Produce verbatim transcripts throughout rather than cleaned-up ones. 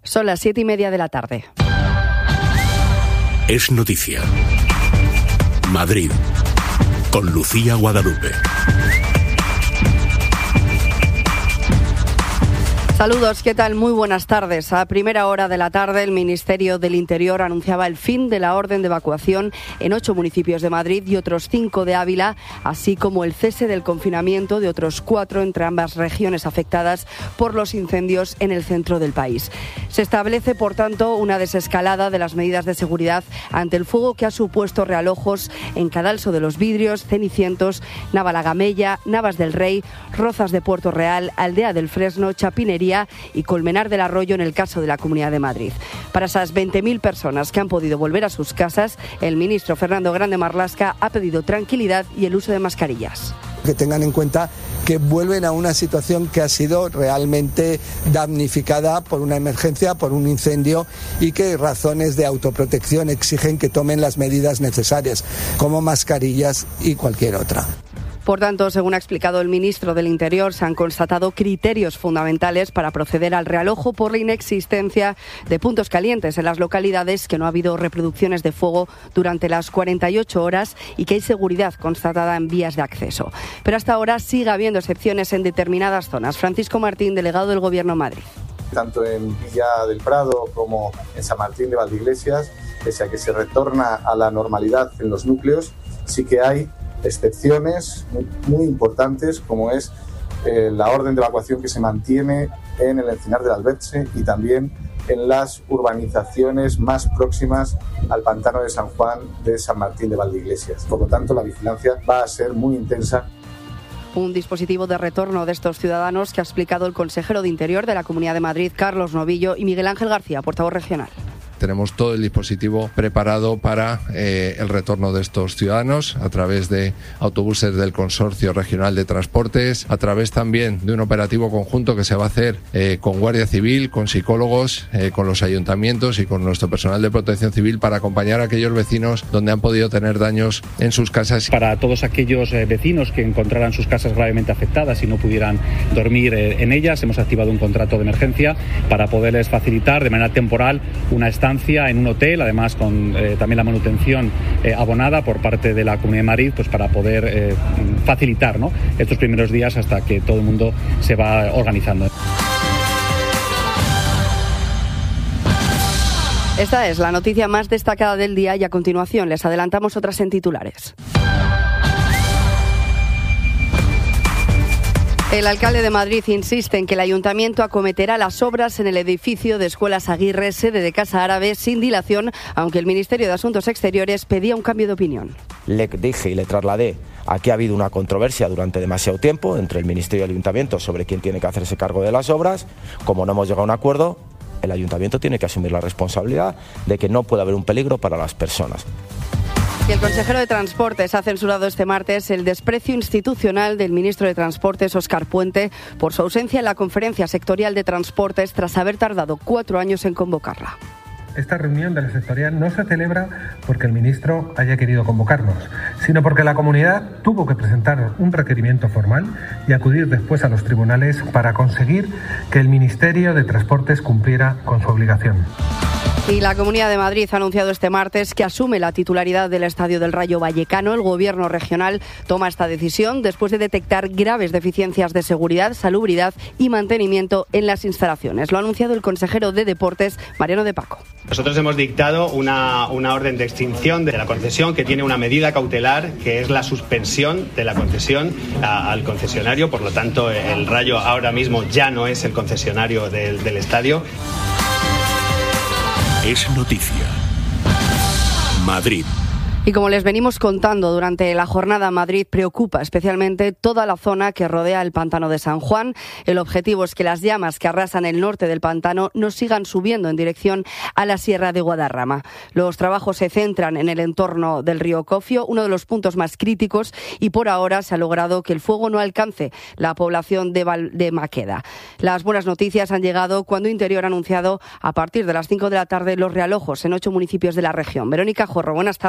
Son las siete y media de la tarde. Es noticia. Madrid, con Lucía Guadalupe. Saludos, ¿qué tal? Muy buenas tardes. A primera hora de la tarde, el Ministerio del Interior anunciaba el fin de la orden de evacuación en ocho municipios de Madrid y otros cinco de Ávila, así como el cese del confinamiento de otros cuatro entre ambas regiones afectadas por los incendios en el centro del país. Se establece, por tanto, una desescalada de las medidas de seguridad ante el fuego que ha supuesto realojos en Cadalso de los Vidrios, Cenicientos, Navalagamella, Navas del Rey, Rozas de Puerto Real, Aldea del Fresno, Chapinería y Colmenar del Arroyo en el caso de la Comunidad de Madrid. Para esas veinte mil personas que han podido volver a sus casas, el ministro Fernando Grande Marlaska ha pedido tranquilidad y el uso de mascarillas. Que tengan en cuenta que vuelven a una situación que ha sido realmente damnificada por una emergencia, por un incendio, y que razones de autoprotección exigen que tomen las medidas necesarias, como mascarillas y cualquier otra. Por tanto, según ha explicado el ministro del Interior, se han constatado criterios fundamentales para proceder al realojo por la inexistencia de puntos calientes en las localidades, que no ha habido reproducciones de fuego durante las cuarenta y ocho horas y que hay seguridad constatada en vías de acceso. Pero hasta ahora sigue habiendo excepciones en determinadas zonas. Francisco Martín, delegado del Gobierno en Madrid. Tanto en Villa del Prado como en San Martín de Valdeiglesias, pese a que se retorna a la normalidad en los núcleos, sí que hay excepciones muy, muy importantes, como es eh, la orden de evacuación que se mantiene en el Encinar del Alberche y también en las urbanizaciones más próximas al pantano de San Juan de San Martín de Valdeiglesias. Por lo tanto, la vigilancia va a ser muy intensa. Un dispositivo de retorno de estos ciudadanos que ha explicado el consejero de Interior de la Comunidad de Madrid, Carlos Novillo, y Miguel Ángel García, portavoz regional. Tenemos todo el dispositivo preparado para eh, el retorno de estos ciudadanos a través de autobuses del Consorcio Regional de Transportes, a través también de un operativo conjunto que se va a hacer eh, con Guardia Civil, con psicólogos, eh, con los ayuntamientos y con nuestro personal de protección civil para acompañar a aquellos vecinos donde han podido tener daños en sus casas. Para todos aquellos eh, vecinos que encontraran sus casas gravemente afectadas y no pudieran dormir eh, en ellas, hemos activado un contrato de emergencia para poderles facilitar de manera temporal una estancia en un hotel, además con eh, también la manutención eh, abonada por parte de la Comunidad de Madrid, pues para poder eh, facilitar, ¿no?, estos primeros días hasta que todo el mundo se va organizando. Esta es la noticia más destacada del día y a continuación les adelantamos otras en titulares. El alcalde de Madrid insiste en que el ayuntamiento acometerá las obras en el edificio de Escuelas Aguirre, sede de Casa Árabe, sin dilación, aunque el Ministerio de Asuntos Exteriores pedía un cambio de opinión. Le dije y le trasladé a que ha habido una controversia durante demasiado tiempo entre el Ministerio y el Ayuntamiento sobre quién tiene que hacerse cargo de las obras. Como no hemos llegado a un acuerdo, el Ayuntamiento tiene que asumir la responsabilidad de que no puede haber un peligro para las personas. Y el consejero de Transportes ha censurado este martes el desprecio institucional del ministro de Transportes, Óscar Puente, por su ausencia en la conferencia sectorial de Transportes tras haber tardado cuatro años en convocarla. Esta reunión de la sectorial no se celebra porque el ministro haya querido convocarnos, sino porque la comunidad tuvo que presentar un requerimiento formal y acudir después a los tribunales para conseguir que el Ministerio de Transportes cumpliera con su obligación. Y la Comunidad de Madrid ha anunciado este martes que asume la titularidad del Estadio del Rayo Vallecano. El Gobierno regional toma esta decisión después de detectar graves deficiencias de seguridad, salubridad y mantenimiento en las instalaciones. Lo ha anunciado el consejero de Deportes, Mariano de Paco. Nosotros hemos dictado una, una orden de extinción de la concesión que tiene una medida cautelar, que es la suspensión de la concesión a, al concesionario. Por lo tanto, el Rayo ahora mismo ya no es el concesionario del, del estadio. Es noticia. Madrid. Y como les venimos contando durante la jornada, Madrid preocupa especialmente toda la zona que rodea el pantano de San Juan. El objetivo es que las llamas que arrasan el norte del pantano no sigan subiendo en dirección a la Sierra de Guadarrama. Los trabajos se centran en el entorno del río Cofio, uno de los puntos más críticos, y por ahora se ha logrado que el fuego no alcance la población de, Val- de Maqueda. Las buenas noticias han llegado cuando Interior ha anunciado a partir de las cinco de la tarde los realojos en ocho municipios de la región. Verónica Jorro, buenas tardes.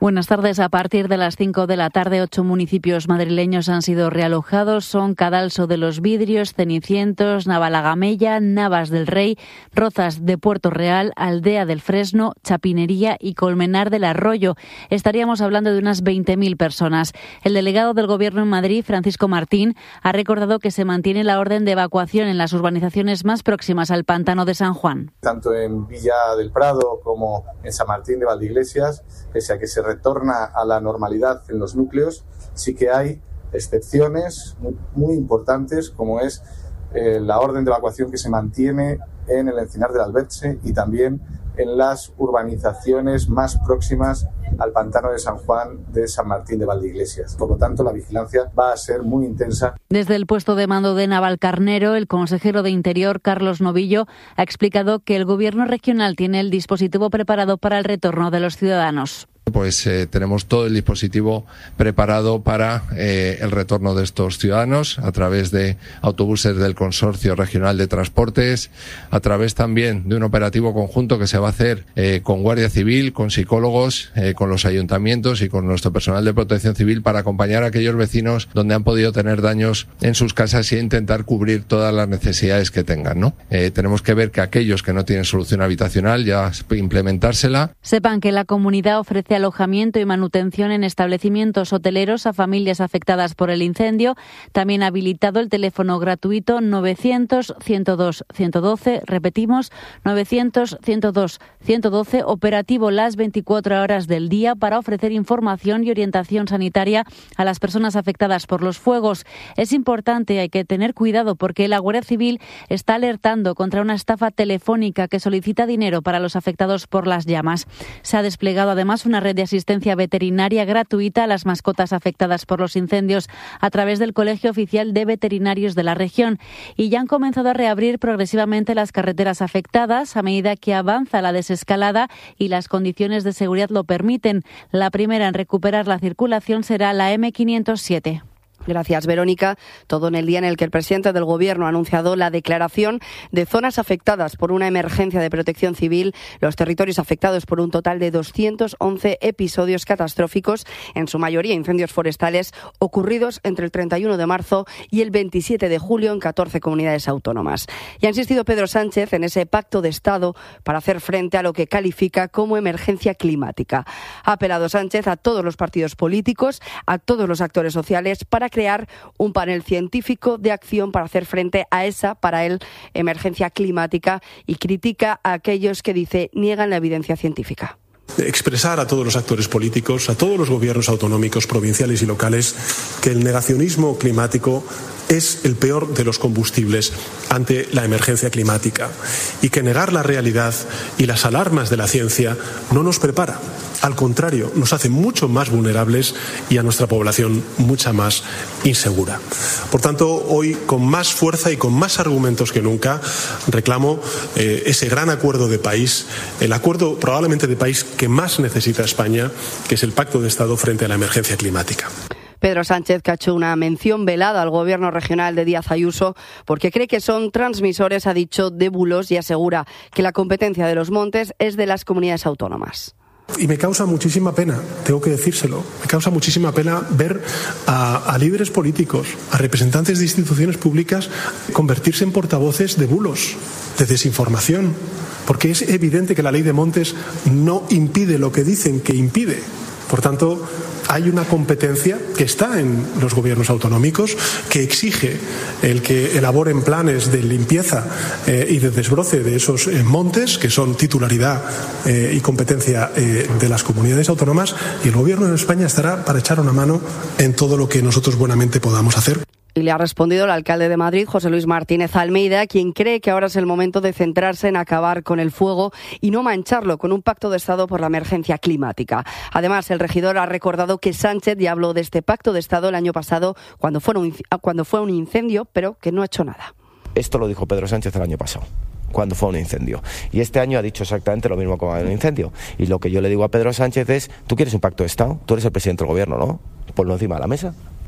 Buenas tardes. A partir de las cinco de la tarde, ocho municipios madrileños han sido realojados. Son Cadalso de los Vidrios, Cenicientos, Navalagamella, Navas del Rey, Rozas de Puerto Real, Aldea del Fresno, Chapinería y Colmenar del Arroyo. Estaríamos hablando de unas veinte mil personas. El delegado del Gobierno en Madrid, Francisco Martín, ha recordado que se mantiene la orden de evacuación en las urbanizaciones más próximas al pantano de San Juan. Tanto en Villa del Prado como en San Martín de Valdeiglesias, pese a que se retorna a la normalidad en los núcleos, sí que hay excepciones muy, muy importantes, como es eh, la orden de evacuación que se mantiene en el Encinar del Alberche y también en las urbanizaciones más próximas al pantano de San Juan de San Martín de Valdeiglesias. Por lo tanto, la vigilancia va a ser muy intensa. Desde el puesto de mando de Navalcarnero, el consejero de Interior, Carlos Novillo, ha explicado que el Gobierno regional tiene el dispositivo preparado para el retorno de los ciudadanos. Pues eh, tenemos todo el dispositivo preparado para eh, el retorno de estos ciudadanos a través de autobuses del Consorcio Regional de Transportes, a través también de un operativo conjunto que se va a hacer eh, con Guardia Civil, con psicólogos, eh, con los ayuntamientos y con nuestro personal de protección civil para acompañar a aquellos vecinos donde han podido tener daños en sus casas y intentar cubrir todas las necesidades que tengan, ¿no? Eh, tenemos que ver que aquellos que no tienen solución habitacional ya implementársela. Sepan que la comunidad ofrece alojamiento y manutención en establecimientos hoteleros a familias afectadas por el incendio. También ha habilitado el teléfono gratuito novecientos, ciento dos, ciento doce, repetimos, novecientos, ciento dos, ciento doce, operativo las veinticuatro horas del día para ofrecer información y orientación sanitaria a las personas afectadas por los fuegos. Es importante, hay que tener cuidado porque la Guardia Civil está alertando contra una estafa telefónica que solicita dinero para los afectados por las llamas. Se ha desplegado además una red de asistencia veterinaria gratuita a las mascotas afectadas por los incendios a través del Colegio Oficial de Veterinarios de la región y ya han comenzado a reabrir progresivamente las carreteras afectadas a medida que avanza la desescalada y las condiciones de seguridad lo permiten. La primera en recuperar la circulación será la eme quinientos siete. Gracias, Verónica. Todo en el día en el que el presidente del Gobierno ha anunciado la declaración de zonas afectadas por una emergencia de protección civil, los territorios afectados por un total de doscientos once episodios catastróficos, en su mayoría incendios forestales, ocurridos entre el treinta y uno de marzo y el veintisiete de julio en catorce comunidades autónomas. Y ha insistido Pedro Sánchez en ese pacto de Estado para hacer frente a lo que califica como emergencia climática. Ha apelado Sánchez a todos los partidos políticos, a todos los actores sociales, para crear un panel científico de acción para hacer frente a esa, para él, emergencia climática y critica a aquellos que, dice, niegan la evidencia científica. Expresar a todos los actores políticos, a todos los gobiernos autonómicos, provinciales y locales, que el negacionismo climático es el peor de los combustibles ante la emergencia climática y que negar la realidad y las alarmas de la ciencia no nos prepara. Al contrario, nos hace mucho más vulnerables y a nuestra población mucha más insegura. Por tanto, hoy, con más fuerza y con más argumentos que nunca, reclamo eh, ese gran acuerdo de país, el acuerdo probablemente de país que más necesita España, que es el Pacto de Estado frente a la emergencia climática. Pedro Sánchez, que ha hecho una mención velada al Gobierno regional de Díaz Ayuso porque cree que son transmisores, ha dicho, de bulos, y asegura que la competencia de los montes es de las comunidades autónomas. Y me causa muchísima pena, tengo que decírselo, me causa muchísima pena ver a, a líderes políticos, a representantes de instituciones públicas convertirse en portavoces de bulos, de desinformación, porque es evidente que la ley de montes no impide lo que dicen que impide. Por tanto, hay una competencia que está en los gobiernos autonómicos que exige el que elaboren planes de limpieza eh, y de desbroce de esos eh, montes, que son titularidad eh, y competencia eh, de las comunidades autónomas, y el Gobierno de España estará para echar una mano en todo lo que nosotros buenamente podamos hacer. Y le ha respondido el alcalde de Madrid, José Luis Martínez Almeida, quien cree que ahora es el momento de centrarse en acabar con el fuego y no mancharlo con un pacto de Estado por la emergencia climática. Además, el regidor ha recordado que Sánchez ya habló de este pacto de Estado el año pasado cuando fue un, cuando fue un incendio, pero que no ha hecho nada. Esto lo dijo Pedro Sánchez el año pasado, cuando fue un incendio. Y este año ha dicho exactamente lo mismo como un incendio. Y lo que yo le digo a Pedro Sánchez es, ¿tú quieres un pacto de Estado? Tú eres el presidente del Gobierno, ¿no? Ponlo encima de la mesa.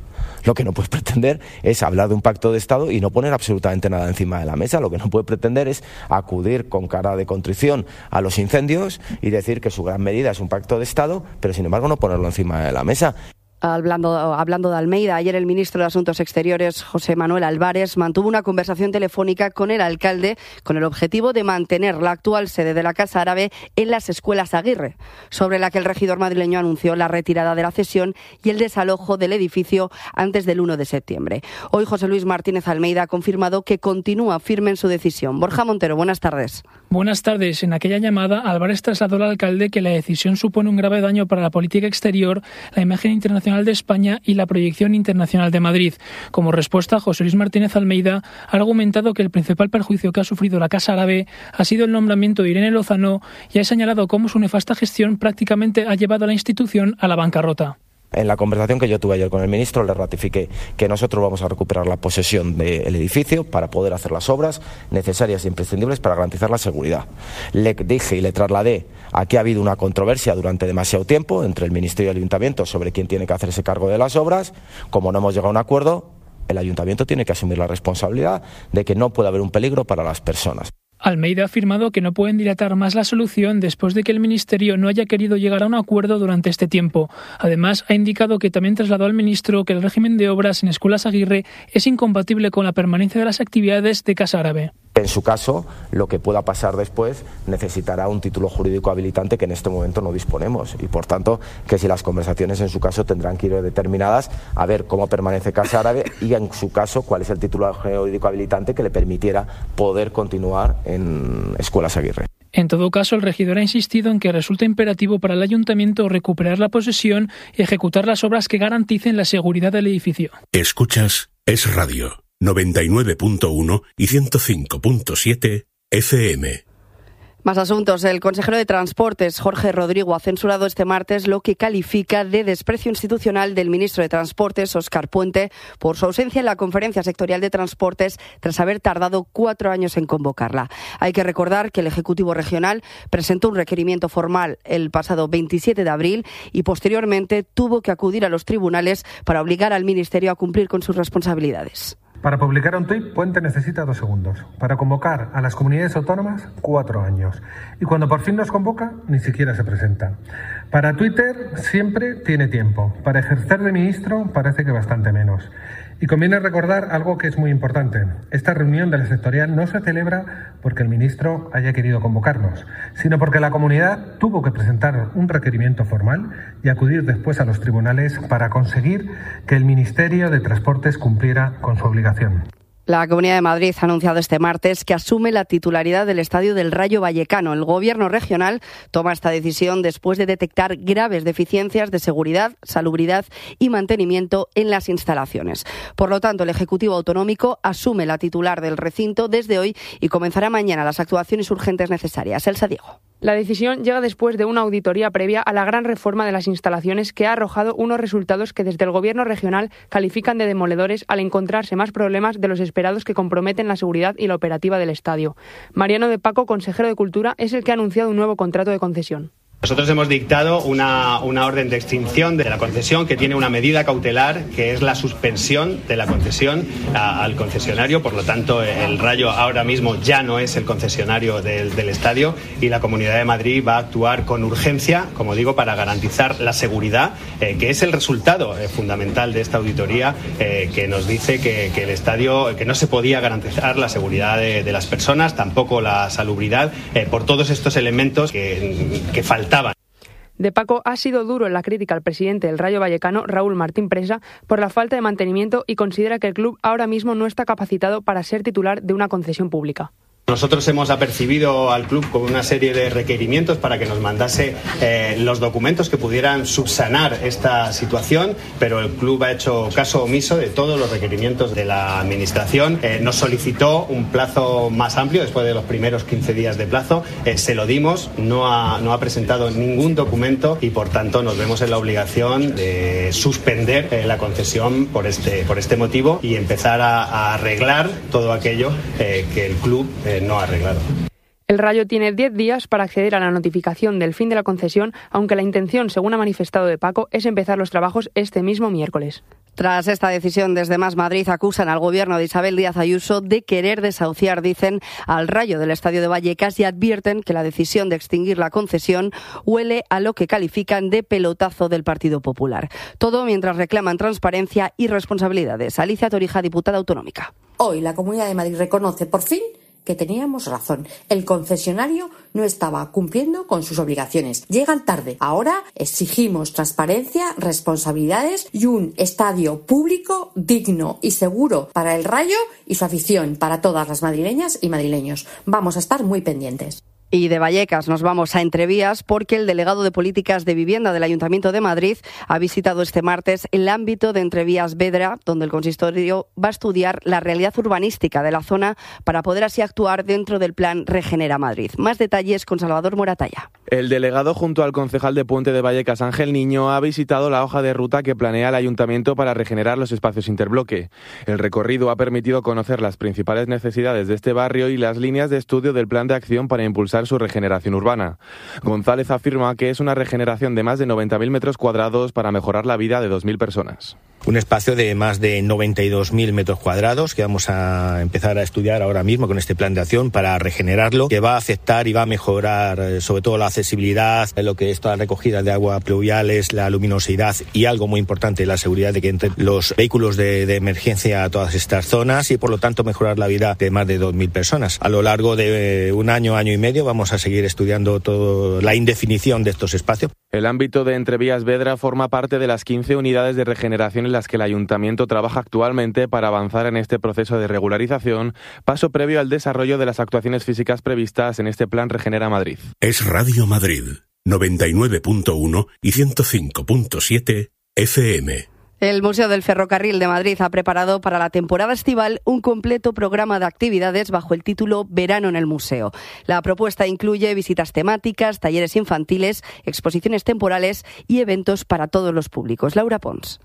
Lo que no puedes pretender es hablar de un pacto de Estado y no poner absolutamente nada encima de la mesa. Lo que no puede pretender es acudir con cara de contrición a los incendios y decir que su gran medida es un pacto de Estado, pero sin embargo no ponerlo encima de la mesa. Hablando, hablando de Almeida, ayer el ministro de Asuntos Exteriores, José Manuel Álvarez, mantuvo una conversación telefónica con el alcalde con el objetivo de mantener la actual sede de la Casa Árabe en las Escuelas Aguirre, sobre la que el regidor madrileño anunció la retirada de la cesión y el desalojo del edificio antes del uno de septiembre. Hoy José Luis Martínez Almeida ha confirmado que continúa firme en su decisión. Borja Montero, buenas tardes. Buenas tardes. En aquella llamada, Álvarez trasladó al alcalde que la decisión supone un grave daño para la política exterior, la imagen internacional de España y la proyección internacional de Madrid. Como respuesta, José Luis Martínez Almeida ha argumentado que el principal perjuicio que ha sufrido la Casa Árabe ha sido el nombramiento de Irene Lozano y ha señalado cómo su nefasta gestión prácticamente ha llevado a la institución a la bancarrota. En la conversación que yo tuve ayer con el ministro le ratifiqué que nosotros vamos a recuperar la posesión del edificio para poder hacer las obras necesarias e imprescindibles para garantizar la seguridad. Le dije y le trasladé a que ha habido una controversia durante demasiado tiempo entre el Ministerio y el Ayuntamiento sobre quién tiene que hacerse cargo de las obras. Como no hemos llegado a un acuerdo, el Ayuntamiento tiene que asumir la responsabilidad de que no puede haber un peligro para las personas. Almeida ha afirmado que no pueden dilatar más la solución después de que el Ministerio no haya querido llegar a un acuerdo durante este tiempo. Además, ha indicado que también trasladó al ministro que el régimen de obras en Escuelas Aguirre es incompatible con la permanencia de las actividades de Casa Árabe. En su caso, lo que pueda pasar después necesitará un título jurídico habilitante que en este momento no disponemos y, por tanto, que si las conversaciones en su caso tendrán que ir determinadas a ver cómo permanece Casa Árabe y, en su caso, cuál es el título jurídico habilitante que le permitiera poder continuar en Escuelas Aguirre. En todo caso, el regidor ha insistido en que resulta imperativo para el ayuntamiento recuperar la posesión y ejecutar las obras que garanticen la seguridad del edificio. Escuchas Es Radio, noventa y nueve punto uno y ciento cinco punto siete F M. Más asuntos. El consejero de Transportes, Jorge Rodrigo, ha censurado este martes lo que califica de desprecio institucional del ministro de Transportes, Óscar Puente, por su ausencia en la Conferencia Sectorial de Transportes tras haber tardado cuatro años en convocarla. Hay que recordar que el Ejecutivo Regional presentó un requerimiento formal el pasado veintisiete de abril y posteriormente tuvo que acudir a los tribunales para obligar al Ministerio a cumplir con sus responsabilidades. Para publicar un tuit, Puente necesita dos segundos. Para convocar a las comunidades autónomas, cuatro años. Y cuando por fin nos convoca, ni siquiera se presenta. Para Twitter siempre tiene tiempo. Para ejercer de ministro parece que bastante menos. Y conviene recordar algo que es muy importante. Esta reunión de la sectorial no se celebra porque el ministro haya querido convocarnos, sino porque la comunidad tuvo que presentar un requerimiento formal y acudir después a los tribunales para conseguir que el Ministerio de Transportes cumpliera con su obligación. La Comunidad de Madrid ha anunciado este martes que asume la titularidad del Estadio del Rayo Vallecano. El Gobierno regional toma esta decisión después de detectar graves deficiencias de seguridad, salubridad y mantenimiento en las instalaciones. Por lo tanto, el Ejecutivo Autonómico asume la titular del recinto desde hoy y comenzará mañana las actuaciones urgentes necesarias. Elsa Diego. La decisión llega después de una auditoría previa a la gran reforma de las instalaciones que ha arrojado unos resultados que desde el Gobierno regional califican de demoledores al encontrarse más problemas de los esperados que comprometen la seguridad y la operativa del estadio. Mariano de Paco, consejero de Cultura, es el que ha anunciado un nuevo contrato de concesión. Nosotros hemos dictado una, una orden de extinción de la concesión que tiene una medida cautelar que es la suspensión de la concesión a, al concesionario. Por lo tanto, el Rayo ahora mismo ya no es el concesionario del, del estadio y la Comunidad de Madrid va a actuar con urgencia, como digo, para garantizar la seguridad, eh, que es el resultado eh, fundamental de esta auditoría eh, que nos dice que, que el estadio, que no se podía garantizar la seguridad de, de las personas, tampoco la salubridad, eh, por todos estos elementos que, que faltan. De Paco ha sido duro en la crítica al presidente del Rayo Vallecano, Raúl Martín Presa, por la falta de mantenimiento y considera que el club ahora mismo no está capacitado para ser titular de una concesión pública. Nosotros hemos apercibido al club con una serie de requerimientos para que nos mandase eh, los documentos que pudieran subsanar esta situación, pero el club ha hecho caso omiso de todos los requerimientos de la administración. Eh, nos solicitó un plazo más amplio después de los primeros quince días de plazo. Eh, se lo dimos, no ha, no ha presentado ningún documento y por tanto nos vemos en la obligación de suspender eh, la concesión por este, por este motivo y empezar a, a arreglar todo aquello eh, que el club eh, no ha arreglado. El Rayo tiene diez días para acceder a la notificación del fin de la concesión, aunque la intención, según ha manifestado de Paco, es empezar los trabajos este mismo miércoles. Tras esta decisión, desde Más Madrid acusan al gobierno de Isabel Díaz Ayuso de querer desahuciar, dicen, al Rayo del Estadio de Vallecas y advierten que la decisión de extinguir la concesión huele a lo que califican de pelotazo del Partido Popular. Todo mientras reclaman transparencia y responsabilidades. Alicia Torija, diputada autonómica. Hoy la Comunidad de Madrid reconoce por fin que teníamos razón. El concesionario no estaba cumpliendo con sus obligaciones. Llegan tarde. Ahora exigimos transparencia, responsabilidades y un estadio público, digno y seguro para el Rayo y su afición, para todas las madrileñas y madrileños. Vamos a estar muy pendientes. Y de Vallecas nos vamos a Entrevías porque el delegado de Políticas de Vivienda del Ayuntamiento de Madrid ha visitado este martes el ámbito de Entrevías Vedra, donde el consistorio va a estudiar la realidad urbanística de la zona para poder así actuar dentro del plan Regenera Madrid. Más detalles con Salvador Moratalla. El delegado, junto al concejal de Puente de Vallecas, Ángel Niño, ha visitado la hoja de ruta que planea el Ayuntamiento para regenerar los espacios interbloque. El recorrido ha permitido conocer las principales necesidades de este barrio y las líneas de estudio del plan de acción para impulsar su regeneración urbana. González afirma que es una regeneración de más de noventa mil metros cuadrados para mejorar la vida de dos mil personas. Un espacio de más de noventa y dos mil metros cuadrados que vamos a empezar a estudiar ahora mismo con este plan de acción para regenerarlo, que va a afectar y va a mejorar sobre todo la accesibilidad, lo que es toda la recogida de agua pluviales, la luminosidad y algo muy importante, la seguridad de que entren los vehículos de, de emergencia a todas estas zonas y por lo tanto mejorar la vida de más de dos mil personas. A lo largo de un año, año y medio vamos a seguir estudiando toda la indefinición de estos espacios. El ámbito de Entrevías Vedra forma parte de las quince unidades de regeneración en las que el Ayuntamiento trabaja actualmente para avanzar en este proceso de regularización, paso previo al desarrollo de las actuaciones físicas previstas en este plan Regenera Madrid. Es Radio Madrid, noventa y nueve punto uno y ciento cinco punto siete F M. El Museo del Ferrocarril de Madrid ha preparado para la temporada estival un completo programa de actividades bajo el título Verano en el Museo. La propuesta incluye visitas temáticas, talleres infantiles, exposiciones temporales y eventos para todos los públicos. Laura Pons.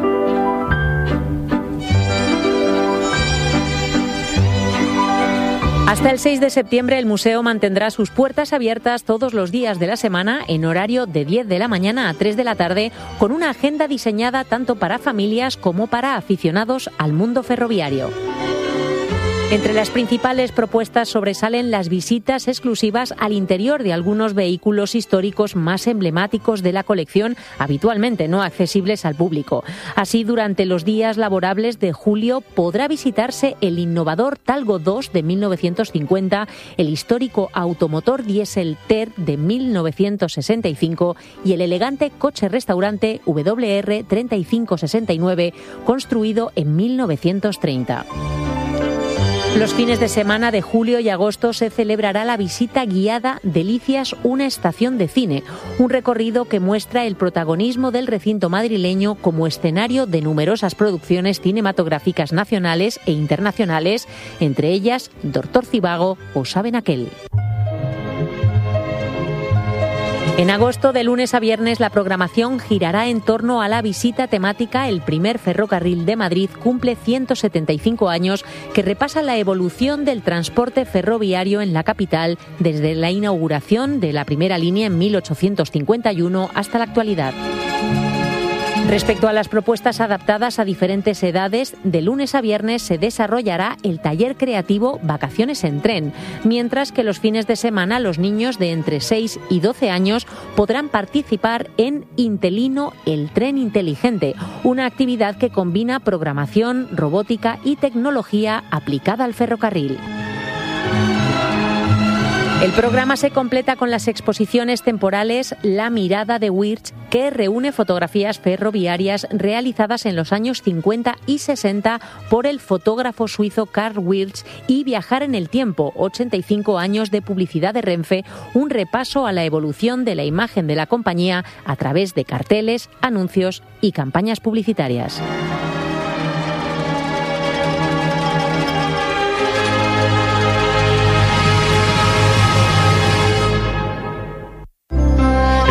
Hasta el seis de septiembre el museo mantendrá sus puertas abiertas todos los días de la semana en horario de diez de la mañana a tres de la tarde, con una agenda diseñada tanto para familias como para aficionados al mundo ferroviario. Entre las principales propuestas sobresalen las visitas exclusivas al interior de algunos vehículos históricos más emblemáticos de la colección, habitualmente no accesibles al público. Así, durante los días laborables de julio podrá visitarse el innovador Talgo dos de mil novecientos cincuenta, el histórico automotor diésel T E R de mil novecientos sesenta y cinco y el elegante coche-restaurante W R treinta y cinco sesenta y nueve, construido en mil novecientos treinta. Los fines de semana de julio y agosto se celebrará la visita guiada Delicias, una estación de cine, un recorrido que muestra el protagonismo del recinto madrileño como escenario de numerosas producciones cinematográficas nacionales e internacionales, entre ellas Doctor Zivago o Saben aquel. En agosto, de lunes a viernes, la programación girará en torno a la visita temática El primer ferrocarril de Madrid cumple ciento setenta y cinco años, que repasa la evolución del transporte ferroviario en la capital desde la inauguración de la primera línea en mil ochocientos cincuenta y uno hasta la actualidad. Respecto a las propuestas adaptadas a diferentes edades, de lunes a viernes se desarrollará el taller creativo Vacaciones en Tren, mientras que los fines de semana los niños de entre seis y doce años podrán participar en Intelino, el tren inteligente, una actividad que combina programación, robótica y tecnología aplicada al ferrocarril. El programa se completa con las exposiciones temporales La mirada de Wirch, que reúne fotografías ferroviarias realizadas en los años cincuenta y sesenta por el fotógrafo suizo Karl Wirch, y Viajar en el tiempo, ochenta y cinco años de publicidad de Renfe, un repaso a la evolución de la imagen de la compañía a través de carteles, anuncios y campañas publicitarias.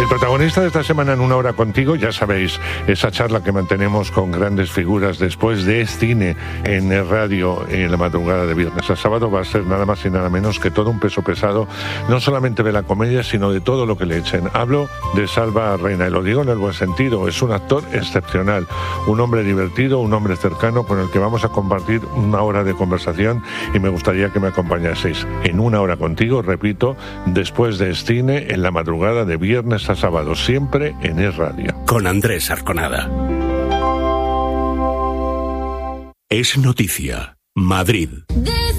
El protagonista de esta semana en Una Hora Contigo, ya sabéis, esa charla que mantenemos con grandes figuras después de cine en el radio en la madrugada de viernes a sábado, va a ser nada más y nada menos que todo un peso pesado, no solamente de la comedia, sino de todo lo que le echen. Hablo de Salva Reina, y lo digo en el buen sentido, es un actor excepcional, un hombre divertido, un hombre cercano con el que vamos a compartir una hora de conversación y me gustaría que me acompañaseis en Una Hora Contigo, repito, después de cine en la madrugada de viernes a sábado, siempre en Es Radio. Con Andrés Arconada. Es Noticia, Madrid.